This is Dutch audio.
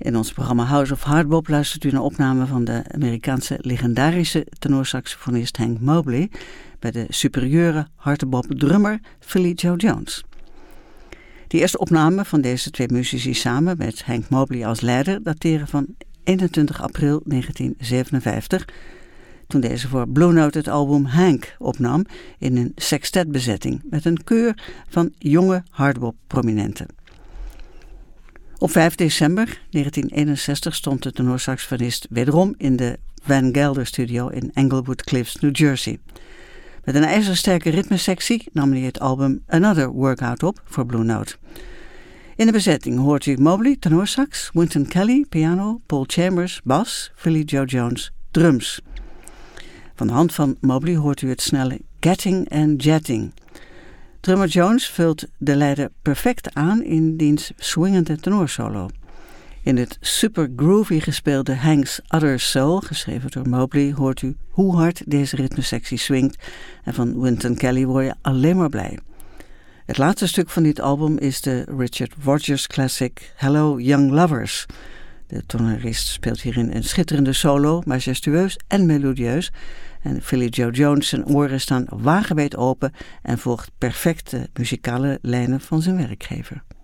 In ons programma House of Hardbop luistert u naar opname van de Amerikaanse legendarische tenorsaxofonist Hank Mobley bij de superieure hartebop drummer Philly Joe Jones. De eerste opnamen van deze twee muzici samen met Hank Mobley als leider dateren van 21 april 1957, toen deze voor Blue Note het album Hank opnam in een sextetbezetting met een keur van jonge hardbop-prominenten. Op 5 december 1961 stond de tenorsaxofonist wederom in de Van Gelder Studio in Englewood Cliffs, New Jersey. Met een ijzersterke ritmesectie nam hij het album Another Workout op voor Blue Note. In de bezetting hoort u Mobley, tenorsax, Wynton Kelly, piano, Paul Chambers, bas, Philly Joe Jones, drums. Van de hand van Mobley hoort u het snelle Getting and Jetting. Drummer Jones vult de leider perfect aan in diens swingende tenorsolo. In het super groovy gespeelde Hank's Other Soul, geschreven door Mobley, hoort u hoe hard deze ritmesectie swingt en van Wynton Kelly word je alleen maar blij. Het laatste stuk van dit album is de Richard Rodgers classic Hello Young Lovers. De tonerist speelt hierin een schitterende solo, majestueus en melodieus. En Philly Joe Jones zijn oren staan wagenwijd open en volgt perfect de muzikale lijnen van zijn werkgever.